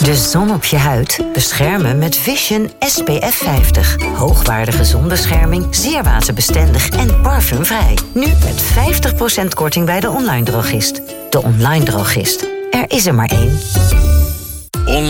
De zon op je huid beschermen met Vision SPF 50. Hoogwaardige zonbescherming, zeer waterbestendig en parfumvrij. Nu met 50% korting bij de online drogist. De online drogist. Er is er maar één.